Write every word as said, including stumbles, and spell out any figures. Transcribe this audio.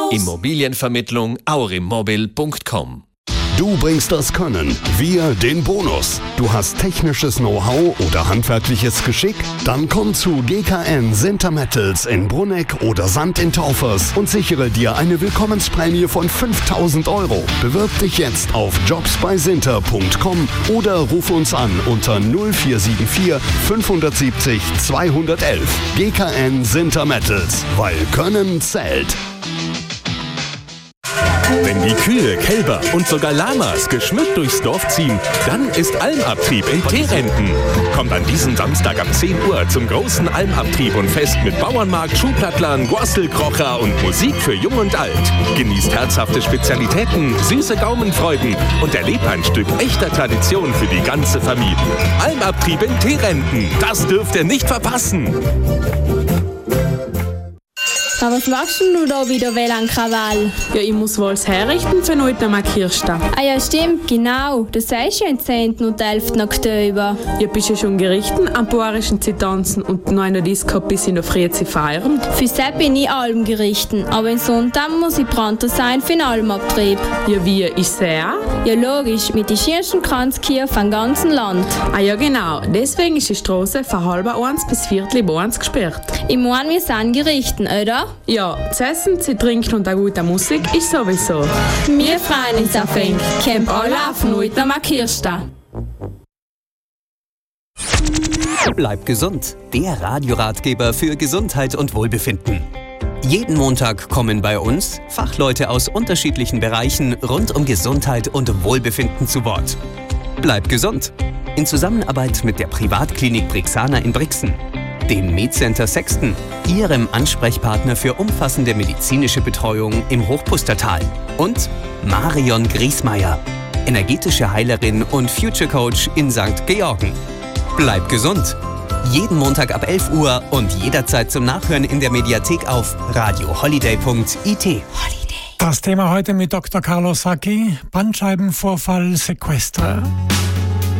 Immobilienvermittlung aurimmobil punkt com. Du bringst das Können, wir den Bonus. Du hast technisches Know-how oder handwerkliches Geschick? Dann komm zu G K N Sinter Metals in Brunegg oder Sand in Taufers und sichere dir eine Willkommensprämie von fünftausend Euro. Bewirb dich jetzt auf jobs bei sinter punkt com oder ruf uns an unter null vier sieben vier fünf sieben null zwei eins eins. G K N Sinter Metals, weil Können zählt. Wenn die Kühe, Kälber und sogar Lamas geschmückt durchs Dorf ziehen, dann ist Almabtrieb in Teerenten. Kommt an diesem Samstag ab zehn Uhr zum großen Almabtrieb und Fest mit Bauernmarkt, Schuhplattlern, Guastelkrocher und Musik für Jung und Alt. Genießt herzhafte Spezialitäten, süße Gaumenfreuden und erlebt ein Stück echter Tradition für die ganze Familie. Almabtrieb in Teerenten, das dürft ihr nicht verpassen. Aber was machst denn du da wieder, W L A N-Krawall? Ja, ich muss wohl das herrichten für heute am Kirchstag. Ah ja, stimmt, genau. Das sagst du ja am zehnten und elften Oktober. Ja, bist du schon gerichten am poarischen Zitanzen und noch eine Disco bis in der Früh zu feiern? Für das bin ich allem gerichten, aber am Sonntag muss ich Branter sein für den Almabtrieb. Ja, wie ist er? Ja, logisch, mit den schönsten Kranzkirchen vom ganzen Land. Ah ja, genau. Deswegen ist die Straße von halb eins bis viertel eins gesperrt. Ich meine, wir sind gerichten, oder? Ja, zu essen, zu trinken und auch gute Musik ist sowieso. Wir freuen uns auf ihn. Camp alle auf heute am Kirchstag. Bleib gesund, der Radioratgeber für Gesundheit und Wohlbefinden. Jeden Montag kommen bei uns Fachleute aus unterschiedlichen Bereichen rund um Gesundheit und Wohlbefinden zu Wort. Bleib gesund, in Zusammenarbeit mit der Privatklinik Brixana in Brixen, dem MedCenter Sexten, Ihrem Ansprechpartner für umfassende medizinische Betreuung im Hochpustertal, und Marion Griesmeier, energetische Heilerin und Future Coach in Sankt Georgen. Bleib gesund! Jeden Montag ab elf Uhr und jederzeit zum Nachhören in der Mediathek auf radio holiday punkt i t. Das Thema heute mit Doktor Carlos Sacchi, Bandscheibenvorfall, Sequester.